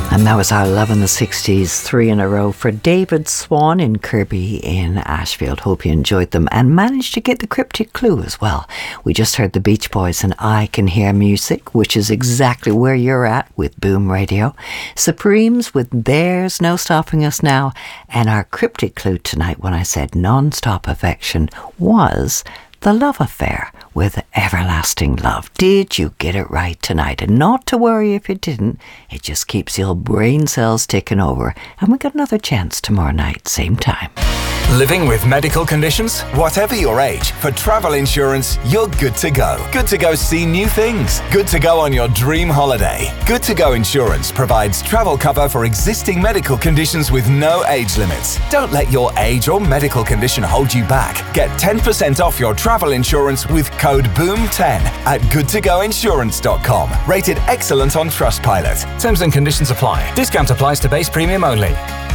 And that was our Love in the 60s, 3 in a row for David Swan in Kirby in Ashfield. Hope you enjoyed them and managed to get the cryptic clue as well. We just heard the Beach Boys and I Can Hear Music, which is exactly where you're at with Boom Radio. Supremes with There's No Stopping Us Now. And our cryptic clue tonight, when I said non-stop affection, was The Love Affair with Everlasting Love. Did you get it right tonight? And not to worry if you didn't. It just keeps your brain cells ticking over. And we got another chance tomorrow night, same time. Living with medical conditions? Whatever your age, for travel insurance, you're good to go. Good to go see new things. Good to go on your dream holiday. Good to Go Insurance provides travel cover for existing medical conditions with no age limits. Don't let your age or medical condition hold you back. Get 10% off your travel insurance with code BOOM10 at goodtogoinsurance.com. Rated excellent on Trustpilot. Terms and conditions apply. Discount applies to base premium only.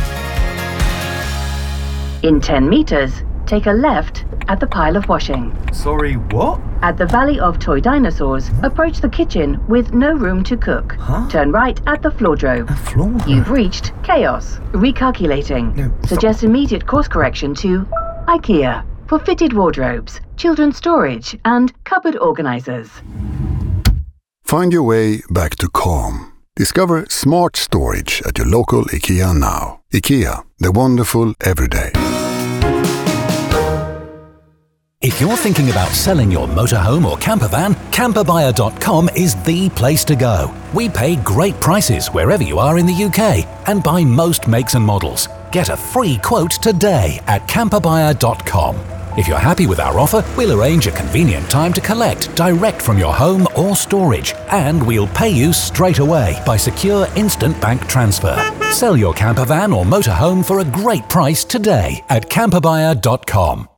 In 10 meters, take a left at the pile of washing. Sorry, what? At the Valley of Toy Dinosaurs, approach the kitchen with no room to cook. Huh? Turn right at the floordrobe. A floor? You've reached Chaos. Recalculating. No, stop. Suggest immediate course correction to IKEA for fitted wardrobes, children's storage, and cupboard organizers. Find your way back to calm. Discover smart storage at your local IKEA now. IKEA, the wonderful everyday. If you're thinking about selling your motorhome or camper van, camperbuyer.com is the place to go. We pay great prices wherever you are in the UK and buy most makes and models. Get a free quote today at camperbuyer.com. If you're happy with our offer, we'll arrange a convenient time to collect direct from your home or storage, and we'll pay you straight away by secure instant bank transfer. Sell your camper van or motorhome for a great price today at camperbuyer.com.